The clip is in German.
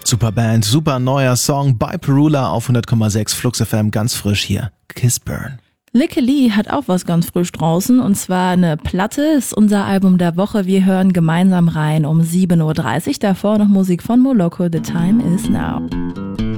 Super Band, super neuer Song bei Perula auf 100,6 Flux FM, ganz frisch hier. Kiss Burn. Lykke Li hat auch was ganz frisch draußen und zwar eine Platte, ist unser Album der Woche. Wir hören gemeinsam rein um 7.30 Uhr. Davor noch Musik von Moloko, The Time Is Now.